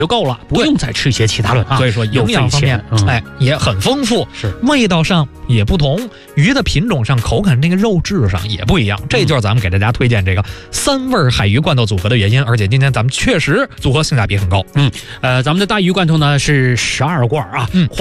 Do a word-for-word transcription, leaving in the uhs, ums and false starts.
就够了，不用再吃一些其他的啊。 所以说营养方面， 嗯、 哎也很丰富， 是味道上也不同，鱼的品种上、口感那个肉质上也不一样。这就是咱们给大家推荐这个三味海鱼罐头组合的原因。而且今天咱们确实组合性价比很高。 嗯，呃，咱们的大鱼罐头呢是十二罐啊。 嗯。